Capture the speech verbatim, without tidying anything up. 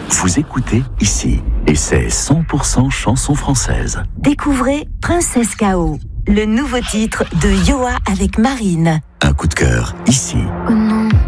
Vous écoutez ici, et c'est cent pour cent chanson française. Découvrez Princesse K O, le nouveau titre de Yoa avec Marine. Un coup de cœur, ici. On